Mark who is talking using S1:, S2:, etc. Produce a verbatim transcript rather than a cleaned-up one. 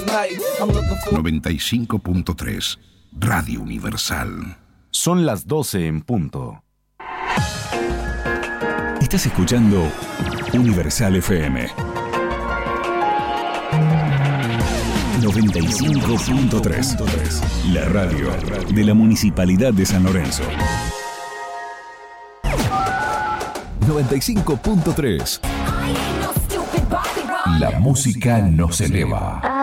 S1: noventa y cinco punto tres Radio Universal.
S2: Son las doce en punto.
S3: Estás escuchando Universal F M noventa y cinco punto tres, la radio de la Municipalidad de San Lorenzo.
S4: noventa y cinco punto tres. La música nos eleva.